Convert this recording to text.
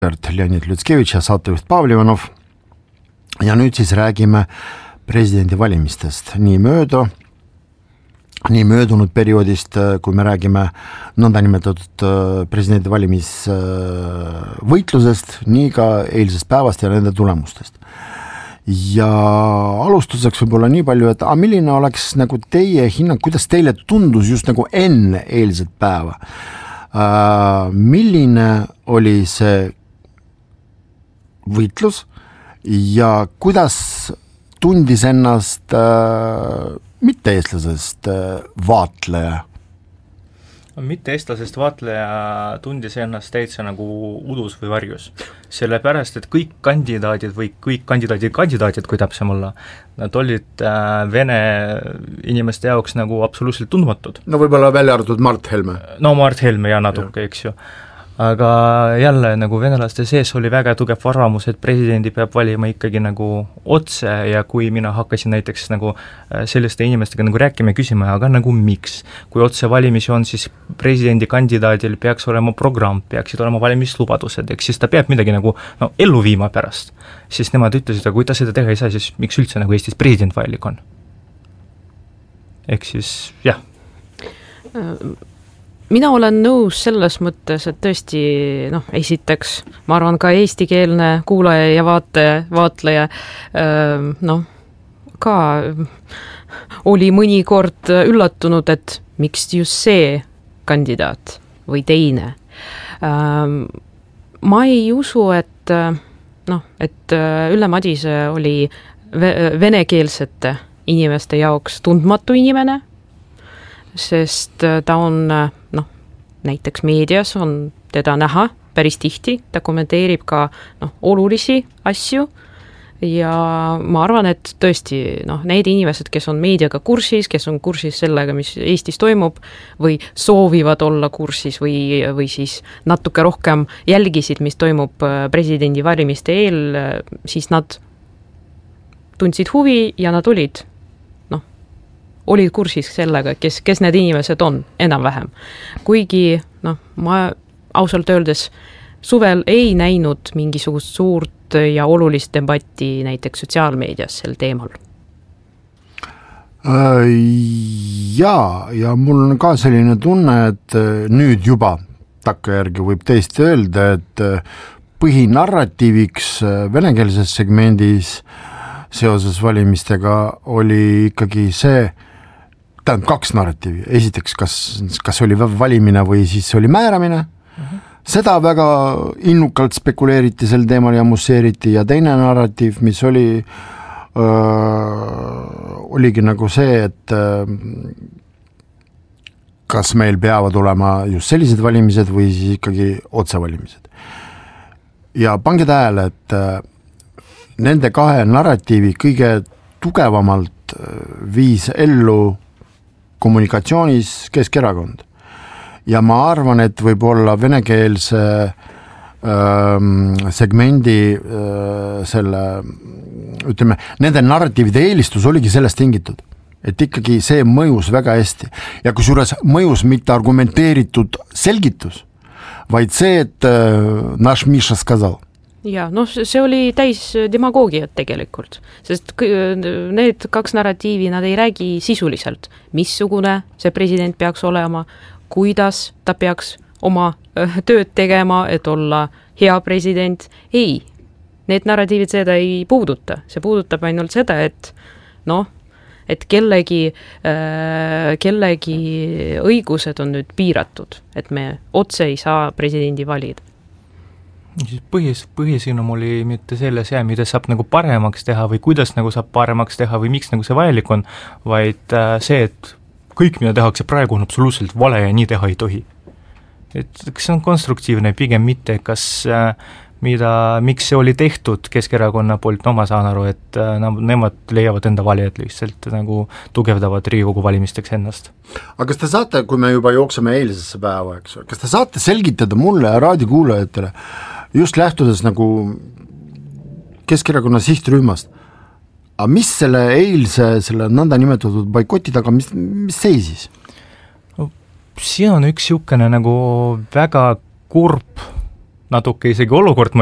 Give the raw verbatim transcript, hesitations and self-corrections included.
Leonid Lutskevitš ja saatejuht Pavel Ivanov ja nüüd siis räägime presidendi valimistest nii mööda, nii möödunud perioodist, kui me räägime nõndanimetatud presidendi valimisvõitlusest, nii ka eilsest päevast ja nende tulemustest. Ja alustuseks võib olla nii palju, et a, milline oleks nagu teie hinnang, kuidas teile tundus just nagu enne eilset päeva? Uh, milline oli see võitlus ja kuidas tundis ennast äh, mitte-eestlasest äh, vaatleja? Mitte-eestlasest vaatleja tundis ennast täitsa nagu udus või varjus. Sellepärast, et kõik kandidaadid või kõik kandidaadid, kandidaadid, kui täpsem olla, nad olid äh, vene inimeste jaoks nagu absoluutselt tundmatud. No võib-olla välja arvatud Mart Helme. No Mart Helme ja natuke, eks ju. Aga jälle nagu venelaste sees oli väga tugev arvamus, et presidendi peab valima ikkagi nagu otse ja kui mina hakkasin näiteks nagu selliste inimestega nagu rääkima ja küsima, aga nagu miks? Kui otse valimisi on, siis presidendi kandidaadil peaks olema programm, peaksid olema valimislubadused, eks siis ta peab midagi nagu no, ellu viima pärast. Siis nemad ütlesid, aga kui ta seda teha ei saa, siis miks üldse nagu Eestis president vajalik on? Ehk siis, jah. Mina olen nõus selles mõttes, et tõesti, noh, esiteks, ma arvan ka eestikeelne kuulaja ja vaataja, vaatleja, noh, ka oli mõnikord üllatunud, et miks just see kandidaat või teine. Ma ei usu, et, noh, et Ülle Madise oli venekeelsete inimeste jaoks tundmatu inimene, sest ta on, noh, näiteks meedias on teda näha päris tihti, ta kommenteerib ka noh, olulisi asju ja ma arvan, et tõesti noh, need inimesed, kes on meediaga kursis, kes on kursis sellega, mis Eestis toimub või soovivad olla kursis või, või siis natuke rohkem jälgisid, mis toimub presidendi valimiste eel, siis nad tundsid huvi ja nad olid olid kursis sellega, kes, kes need inimesed on enam-vähem. Kuigi, noh, ma ausalt öeldes suvel ei näinud mingisugust suurt ja olulist debatti näiteks sotsiaalmeedias sel teemal. Jaa, ja mul on ka selline tunne, et nüüd juba takkajärgi võib tõesti öelda, et põhinarratiiviks venekeelses segmendis seoses valimistega oli ikkagi see, tähendab kaks narratiivi, esiteks kas, kas oli valimine või siis oli määramine, uh-huh. Seda väga innukalt spekuleeriti sel teemal ja musseeriti ja teine narratiiv, mis oli öö, oligi nagu see, et öö, kas meil peavad olema just sellised valimised või siis ikkagi otsevalimised. Ja pange tähele, et öö, nende kahe narratiivi kõige tugevamalt viis ellu kommunikatsioonis Keskerakond. Ja ma arvan, et võib olla venekeelse ähm, segmendi äh, selle, ütleme, nende narratiivide eelistus oligi sellest tingitud. Et ikkagi see mõjus väga hästi. Ja kusjuures mõjus mitte argumenteeritud selgitus, vaid see, et äh, naš Miša skazal. Ja, noh, see oli täis demagoogiat tegelikult, sest need kaks narratiivi, nad ei räägi sisuliselt, missugune see president peaks olema, kuidas ta peaks oma tööd tegema, et olla hea president. Ei, need narratiivid seda ei puuduta. See puudutab ainult seda, et noh, et kellegi, kellegi õigused on nüüd piiratud, et me otse ei saa presidendi valida. Põhis, põhisõnum oli mitte selles jää, mida saab nagu paremaks teha või kuidas nagu saab paremaks teha või miks nagu see vajalik on, vaid see, et kõik, mida tehakse praegu, on absoluutselt vale ja nii teha ei tohi. Et kas see on konstruktiivne, pigem mitte, kas mida, miks see oli tehtud Keskerakonna poolt, no ma saan aru, et nemad leiavad enda valijad lihtsalt nagu tugevdavad Riigikogu valimisteks ennast. Aga kas te saate, kui me juba jookseme eilsesse päeva, eks, kas te saate selgitada mulle ja raadiokuulajatele just lähtudes nagu Keskerakonna sihtrühmast, aga mis selle eilse, selle nõnda nimetatud boikoti taga, mis, mis seisis? No, siin on üks siukene nagu väga kurb natuke isegi olukord